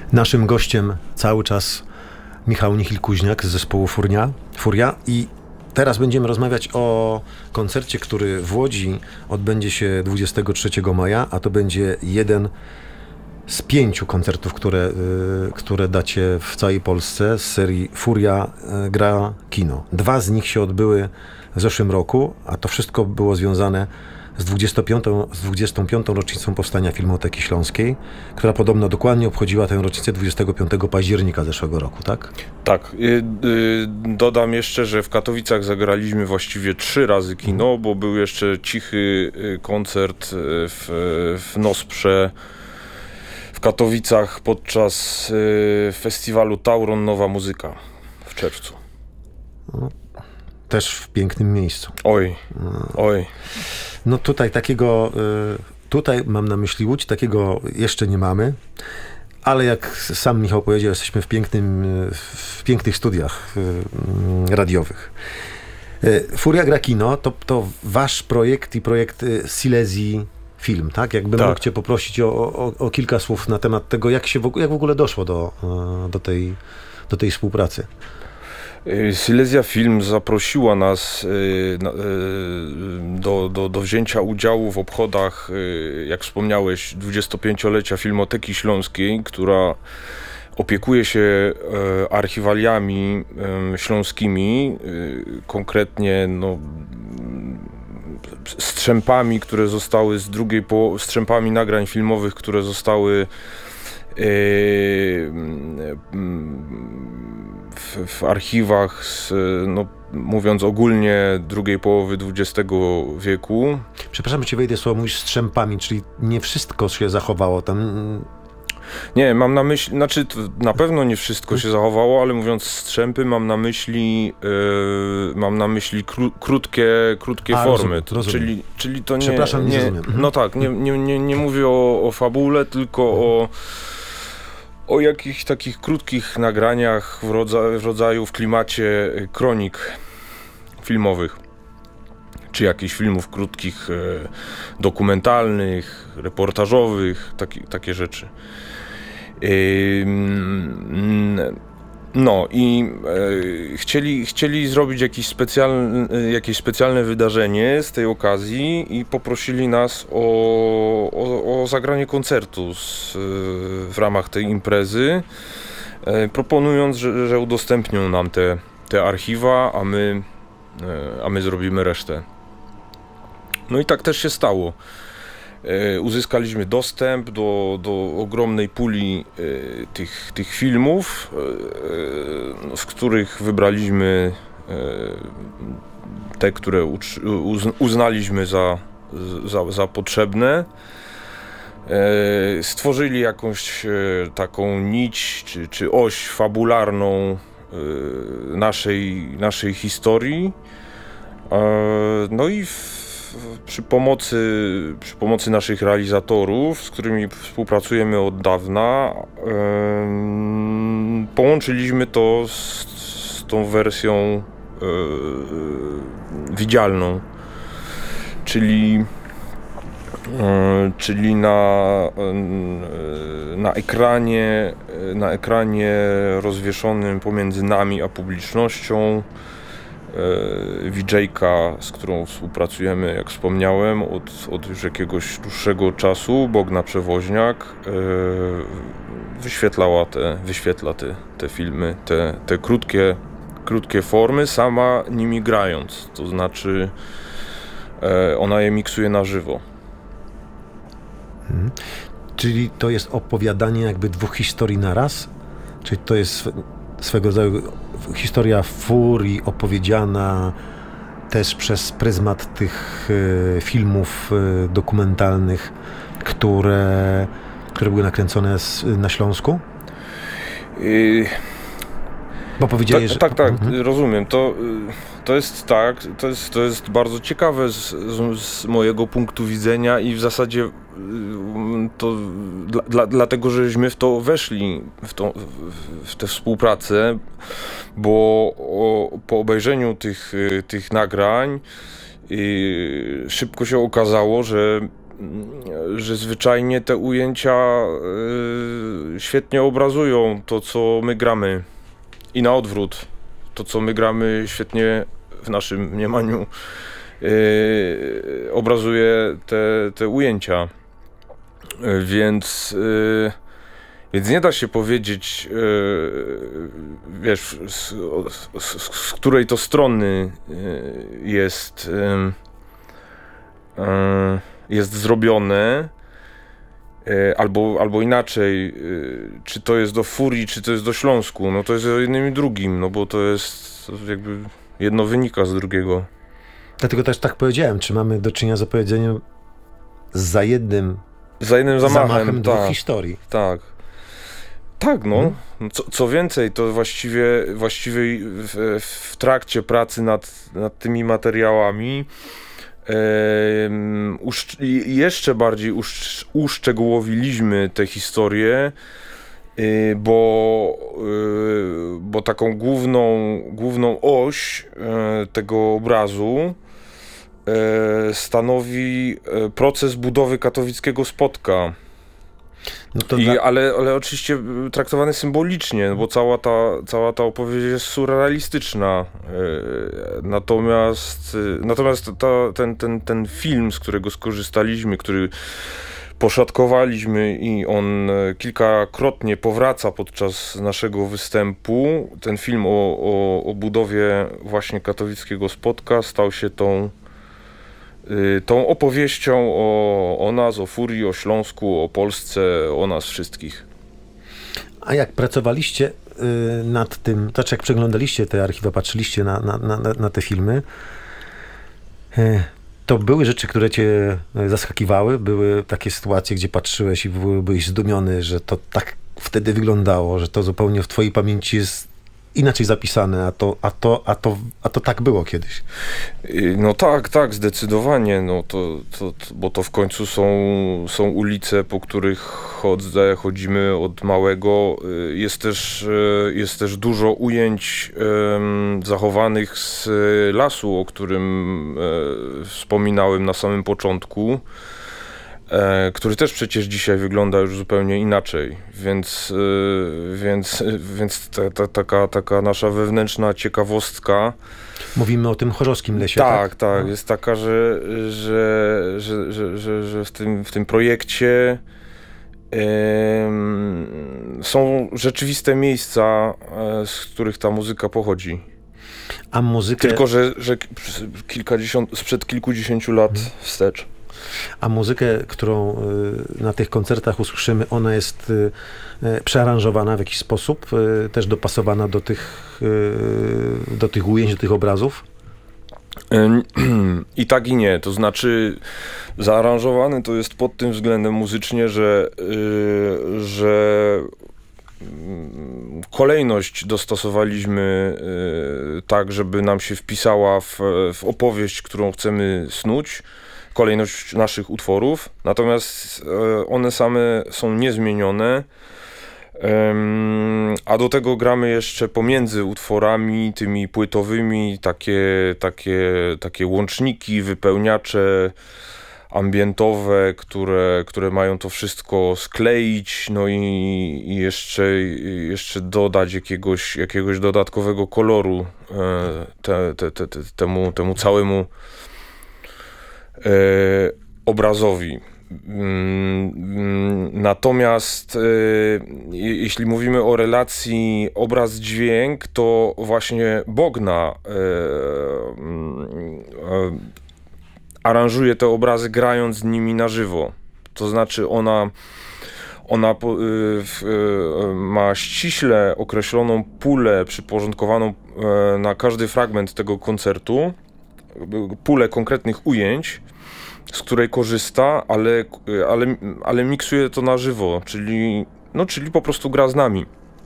Naszym gościem cały czas Michał Nichil-Kuźniak z zespołu Furia i teraz będziemy rozmawiać o koncercie, który w Łodzi odbędzie się 23 maja, a to będzie jeden z 5 koncertów, które dacie w całej Polsce z serii Furia gra kino. 2 z nich się odbyły w zeszłym roku, a to wszystko było związane z 25. rocznicą powstania Filmoteki Śląskiej, która podobno dokładnie obchodziła tę rocznicę 25 października zeszłego roku, tak? Tak. Dodam jeszcze, że w Katowicach zagraliśmy właściwie 3 razy kino, bo był jeszcze cichy koncert w Nosprze w Katowicach podczas festiwalu Tauron Nowa Muzyka w czerwcu. No, też w pięknym miejscu. Oj. No tutaj takiego, tutaj mam na myśli Łódź, takiego jeszcze nie mamy, ale jak sam Michał powiedział, jesteśmy w pięknych studiach radiowych. Furia gra kino to wasz projekt i projekt Silesii Film, tak? Jakbym mógł cię poprosić o kilka słów na temat tego, jak w ogóle doszło do tej współpracy. Silesia Film zaprosiła nas do wzięcia udziału w obchodach, jak wspomniałeś, 25-lecia Filmoteki Śląskiej, która opiekuje się archiwaliami śląskimi, konkretnie strzępami, które zostały strzępami nagrań filmowych, które zostały w archiwach mówiąc ogólnie drugiej połowy XX wieku. Przepraszam, że ci wejdę słowo, mówisz strzępami, czyli nie wszystko się zachowało tam. Nie, mam na myśli, na pewno nie wszystko się zachowało, ale mówiąc strzępy, mam na myśli krótkie formy. Rozumiem. Czyli to nie... Przepraszam, nie rozumiem. No tak, nie mówię o fabule, tylko o jakichś takich krótkich nagraniach w klimacie kronik filmowych, czy jakichś filmów krótkich, dokumentalnych, reportażowych, takie rzeczy. No i chcieli zrobić jakieś specjalne wydarzenie z tej okazji i poprosili nas o zagranie koncertu w ramach tej imprezy, proponując, że udostępnią nam te archiwa, a my zrobimy resztę. No i tak też się stało. Uzyskaliśmy dostęp do ogromnej puli tych filmów, z których wybraliśmy te, które uznaliśmy za potrzebne. Stworzyli jakąś taką nić czy oś fabularną naszej historii. No i przy pomocy naszych realizatorów, z którymi współpracujemy od dawna, połączyliśmy to z tą wersją widzialną, czyli na ekranie rozwieszonym pomiędzy nami a publicznością VJ-ka, z którą współpracujemy, jak wspomniałem, od już jakiegoś dłuższego czasu, Bogna Przewoźniak, wyświetla te filmy, te krótkie formy, sama nimi grając, to znaczy ona je miksuje na żywo. Czyli to jest opowiadanie jakby 2 historii naraz? Czyli to jest swego rodzaju historia Furii opowiedziana też przez pryzmat tych filmów dokumentalnych, które były nakręcone na Śląsku? Bo powiedziałeś, że... Tak, rozumiem. To jest tak, to jest bardzo ciekawe z mojego punktu widzenia i w zasadzie to dlatego, żeśmy w to weszli, w tę współpracę, bo po obejrzeniu tych nagrań szybko się okazało, że że zwyczajnie te ujęcia świetnie obrazują to, co my gramy i na odwrót. To, co my gramy, świetnie w naszym mniemaniu obrazuje te ujęcia. Więc nie da się powiedzieć, wiesz, z której to strony jest zrobione, albo inaczej, czy to jest do Furii, czy to jest do Śląsku. No to jest o jednym i drugim, no bo to jest jakby jedno wynika z drugiego. Dlatego też tak powiedziałem, czy mamy do czynienia z opowiedzeniem za jednym zamachem dwóch historii. Tak. Tak, no. Co więcej, to właściwie w trakcie pracy nad tymi materiałami jeszcze bardziej uszczegółowiliśmy tę historię, bo taką główną oś tego obrazu stanowi proces budowy katowickiego Spotka. No to ale oczywiście traktowany symbolicznie, bo cała ta opowieść jest surrealistyczna. Natomiast ten film, z którego skorzystaliśmy, który poszatkowaliśmy i on kilkakrotnie powraca podczas naszego występu, ten film o budowie właśnie katowickiego Spotka stał się tą opowieścią o nas, o Furii, o Śląsku, o Polsce, o nas wszystkich. A jak pracowaliście nad tym, to znaczy jak przeglądaliście te archiwa, patrzyliście na te filmy, to były rzeczy, które cię zaskakiwały? Były takie sytuacje, gdzie patrzyłeś i byłeś zdumiony, że to tak wtedy wyglądało, że to zupełnie w twojej pamięci jest inaczej zapisane, a to tak było kiedyś. No tak, zdecydowanie, no bo to w końcu są ulice, po których chodzimy od małego. Jest też dużo ujęć zachowanych z lasu, o którym wspominałem na samym początku, który też przecież dzisiaj wygląda już zupełnie inaczej, więc taka nasza wewnętrzna ciekawostka. Mówimy o tym chorzowskim lesie, tak? Tak, jest taka, że w tym projekcie są rzeczywiste miejsca, z których ta muzyka pochodzi. A muzykę... Tylko, że sprzed kilkudziesięciu lat wstecz. A muzykę, którą na tych koncertach usłyszymy, ona jest przearanżowana w jakiś sposób, też dopasowana do tych ujęć, do tych obrazów? I tak i nie, to znaczy zaaranżowany to jest pod tym względem muzycznie, że kolejność dostosowaliśmy tak, żeby nam się wpisała w opowieść, którą chcemy snuć, kolejność naszych utworów, natomiast one same są niezmienione, a do tego gramy jeszcze pomiędzy utworami tymi płytowymi takie łączniki, wypełniacze ambientowe, które mają to wszystko skleić, no i jeszcze dodać jakiegoś dodatkowego koloru temu całemu obrazowi. Natomiast jeśli mówimy o relacji obraz-dźwięk, to właśnie Bogna aranżuje te obrazy grając z nimi na żywo. To znaczy ona ma ściśle określoną pulę przyporządkowaną na każdy fragment tego koncertu, pulę konkretnych ujęć, z której korzysta, ale miksuje to na żywo, czyli po prostu gra z nami.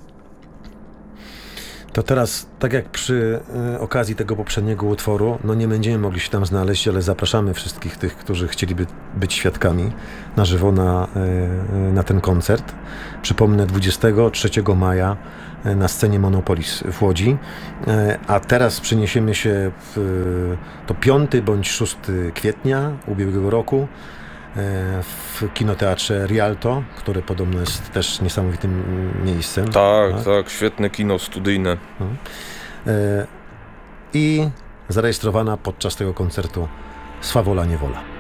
To teraz, tak jak przy okazji tego poprzedniego utworu, no nie będziemy mogli się tam znaleźć, ale zapraszamy wszystkich tych, którzy chcieliby być świadkami na żywo na ten koncert. Przypomnę, 23 maja na scenie Monopolis w Łodzi. A teraz przeniesiemy się to 5 bądź 6 kwietnia ubiegłego roku w kinoteatrze Rialto, które podobno jest też niesamowitym miejscem. Tak, świetne kino studyjne. I zarejestrowana podczas tego koncertu Swawola Niewola.